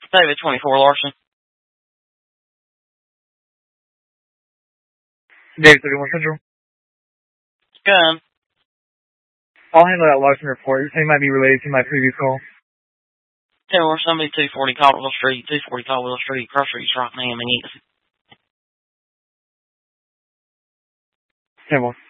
David, 24 Larson. David, 31 Central. Gun. I'll handle that Larson report. You're saying it might be related to my previous call. Yeah, or somebody 240 Caldwell Street, 240 Caldwell Street, Cross Street's right now, I mean, 10-1.